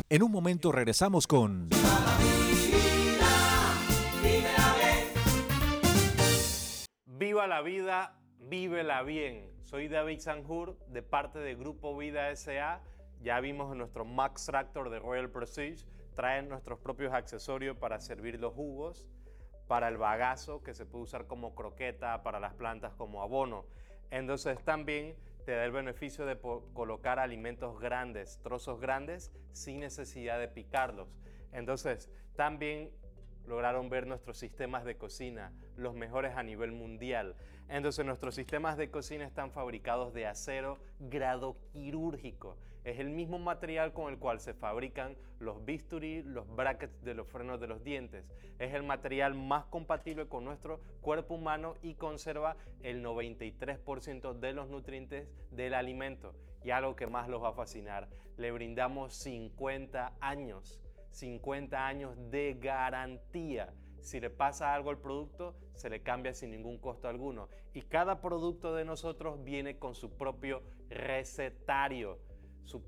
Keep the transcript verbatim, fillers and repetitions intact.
En un momento regresamos con... Viva la vida, vívela bien. Soy David Sanjur de parte de Grupo Vida S A. Ya vimos en nuestro Max Tractor de Royal Prestige, traen nuestros propios accesorios para servir los jugos, para el bagazo que se puede usar como croqueta, para las plantas como abono. Entonces también te da el beneficio de colocar alimentos grandes, trozos grandes, sin necesidad de picarlos. Entonces también lograron ver nuestros sistemas de cocina, los mejores a nivel mundial. Entonces nuestros sistemas de cocina están fabricados de acero grado quirúrgico. Es el mismo material con el cual se fabrican los bisturí, los brackets de los frenos de los dientes. Es el material más compatible con nuestro cuerpo humano y conserva el noventa y tres por ciento de los nutrientes del alimento. Y algo que más los va a fascinar, le brindamos cincuenta años. cincuenta años de garantía. Si le pasa algo al producto, se le cambia sin ningún costo alguno. Y cada producto de nosotros viene con su propio recetario.